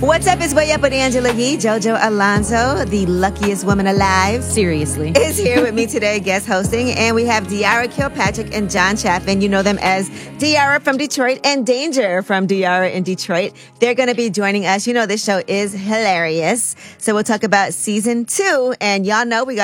What's up? It's Way Up with Angela Yee. JoJo Alonzo, the luckiest woman alive. Seriously. Is here with me today, guest hosting. And we have Diara Kilpatrick and John Chaffin. You know them as Diara from Detroit and Danger from Diara in Detroit. They're going to be joining us. You know, this show is hilarious. So we'll talk about season 2. And y'all know we got